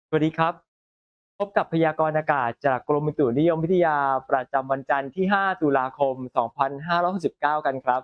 สวัสดีครับพบกับพยากรณ์อากาศจากกรมอุตุนิยมวิทยาประจำวันจันทร์ที่ 5 ตุลาคม 2569 กันครับ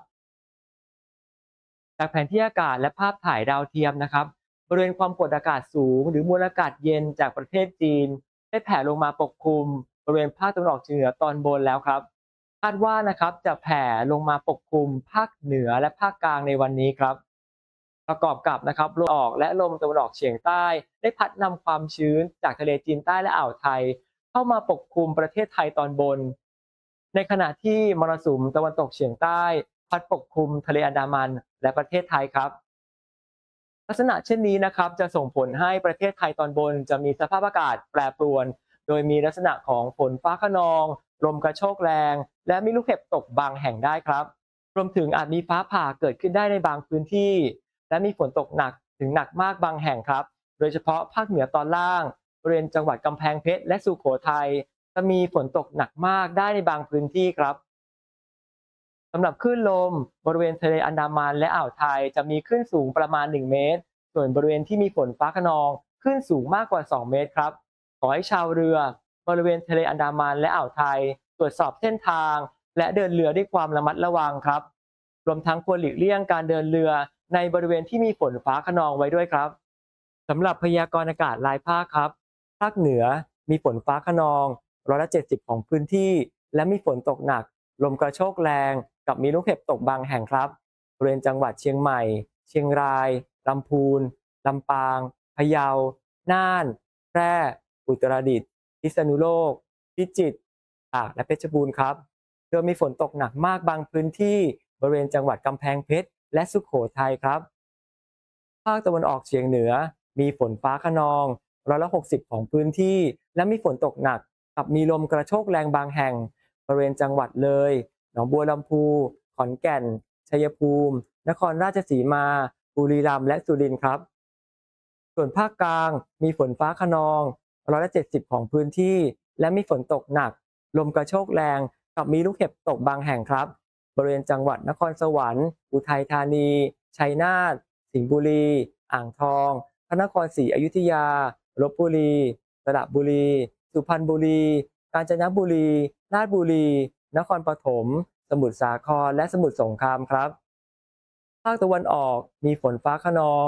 จากแผนที่อากาศและภาพถ่ายดาวเทียมนะครับบริเวณความกดอากาศสูงหรือมวลอากาศเย็นจากประเทศจีนได้แผ่ลงมาปกคลุมบริเวณภาคตะวันออกเฉียงเหนือตอนบนแล้วครับคาดว่านะครับจะแผ่ลงมาปกคลุมภาคเหนือและภาคกลางในวันนี้ครับ ประกอบกับนะครับลมออกและลมตะวันออกเฉียงใต้ได้พัดนำความชื้นจากทะเลจีนใต้และอ่าวไทยเข้ามาปกคลุมประเทศไทยตอนบนในขณะที่มรสุมตะวันตกเฉียงใต้พัดปกคลุมทะเลอันดามันและประเทศไทยครับลักษณะเช่นนี้นะครับจะส่งผลให้ประเทศไทยตอนบนจะมีสภาพอากาศแปรปรวนโดยมีลักษณะของฝนฟ้าคะนองลมกระโชกแรงและมีลูกเห็บตกบางแห่งได้ครับรวมถึงอาจมีฟ้าผ่าเกิดขึ้นได้ในบางพื้นที่ และมีฝนตกหนักถึงหนักมากบางแห่งครับ โดยเฉพาะภาคเหนือตอนล่างบริเวณจังหวัดกำแพงเพชรและสุโขทัยจะมีฝนตกหนักมากได้ในบางพื้นที่ครับ สำหรับคลื่นลมบริเวณทะเลอันดามันและอ่าวไทยจะมีคลื่นสูงประมาณ1เมตรส่วนบริเวณที่มีฝนฟ้าคะนองคลื่นสูงมากกว่า2เมตรครับขอให้ชาวเรือบริเวณทะเลอันดามันและอ่าวไทยตรวจสอบเส้นทางและเดินเรือด้วยความระมัดระวังครับรวมทั้งควรหลีกเลี่ยงการเดินเรือในบริเวณที่มีฝนฟ้าคะนองไว้ด้วยครับสำหรับพยากรณ์อากาศรายภาคครับภาคเหนือมีฝนฟ้าคะนอง70%ของพื้นที่และมีฝนตกหนักลมกระโชกแรงกับมีลูกเห็บตกบางแห่งครับบริเวณจังหวัดเชียงใหม่เชียงรายลำพูนลำปางพะเยาน่านแพร่อุตรดิตถ์พิษณุโลกพิจิตรตากและเพชรบูรณ์ครับโดยมีฝนตกหนักมากบางพื้นที่บริเวณจังหวัดกำแพงเพชรและสุโขทัยครับ ภาคตะวันออกเฉียงเหนือมีฝนฟ้าคะนอง60%ของพื้นที่และมีฝนตกหนักกับมีลมกระโชกแรงบางแห่งบริเวณจังหวัดเลยหนองบัวลำพูขอนแก่นชัยภูมินครราชสีมาบุรีรัมย์และสุรินทร์ครับส่วนภาคกลางมีฝนฟ้าคะนอง70%ของพื้นที่และมีฝนตกหนักลมกระโชกแรงกับมีลูกเห็บตกบางแห่งครับบริเวณจังหวัดนครสวรรค์อุทัยธานีชัยนาท สิงห์บุรีอ่างทองพระนครศรีอยุธยาลบบุรีสระบุรีสุพรรณบุรีกาญจนบุรีราชบุรีนครปฐมสมุทรสาครและสมุทรสงครามครับภาคตะวันออกมีฝนฟ้าคะนอง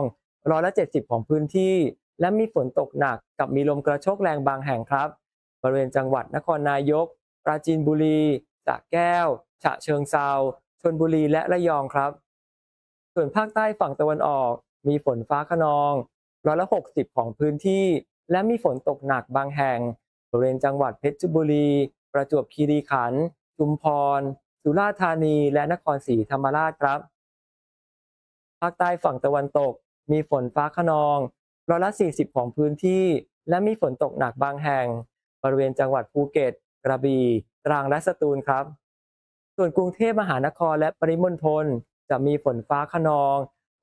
70%ของพื้นที่และมีฝนตกหนักกับมีลมกระโชกแรงบางแห่งครับบริเวณจังหวัดนครนายกปราจีนบุรีสระแก้วฉะเชิงเทราชลบุรีและระยองครับ ส่วนภาคใต้ฝั่งตะวันออกมีฝนฟ้าคะนอง60%ของพื้นที่และมีฝนตกหนักบางแห่งบริเวณจังหวัดเพชรบุรีประจวบคีรีขันธ์ชุมพรสุราษฎร์ธานีและนครศรีธรรมราชครับภาคใต้ฝั่งตะวันตกมีฝนฟ้าคะนอง40%ของพื้นที่และมีฝนตกหนักบางแห่งบริเวณจังหวัดภูเก็ตกระบี่ตรังและสตูลครับ ส่วนกรุงเทพมหานครและปริมณฑลจะมีฝนฟ้าคะนอง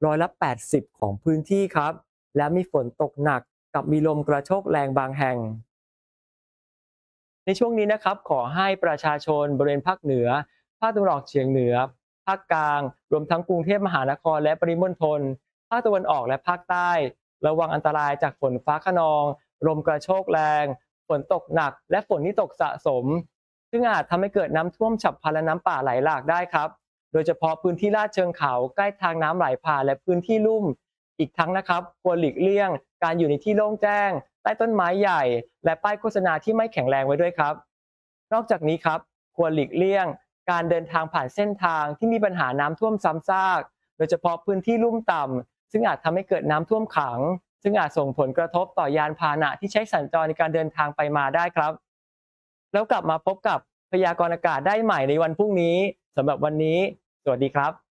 80%ของพื้นที่ครับและมีฝนตกหนักกับมีลมกระโชกแรงบางแห่งในช่วงนี้นะครับขอให้ประชาชนบริเวณภาคเหนือภาคตะวันออกเฉียงเหนือภาคกลางรวมทั้งกรุงเทพมหานครและปริมณฑลภาคตะวันออกและภาคใต้ระวังอันตรายจากฝนฟ้าคะนองลมกระโชกแรงฝนตกหนักและฝนที่ตกสะสมซึ่งอาจทำให้เกิดน้ำท่วมฉับพลันและน้ำป่าไหลหลากได้ครับ โดยเฉพาะพื้นที่ลาดเชิงเขาใกล้ทางน้ำไหลผ่านและพื้นที่ลุ่มอีกทั้งนะครับควรหลีกเลี่ยงการอยู่ในที่โล่งแจ้งใต้ต้นไม้ใหญ่และป้ายโฆษณาที่ไม่แข็งแรงไว้ด้วยครับนอกจากนี้ครับควรหลีกเลี่ยงการเดินทางผ่านเส้นทางที่มีปัญหาน้ำท่วมซ้ำซากโดยเฉพาะพื้นที่ลุ่มต่ำซึ่งอาจทำให้เกิดน้ำท่วมขังซึ่งอาจส่งผลกระทบต่อยานพาหนะที่ใช้สัญจรในการเดินทางไปมาได้ครับแล้วกลับมาพบกับพยากรณ์อากาศได้ใหม่ในวันพรุ่งนี้สำหรับวันนี้สวัสดีครับ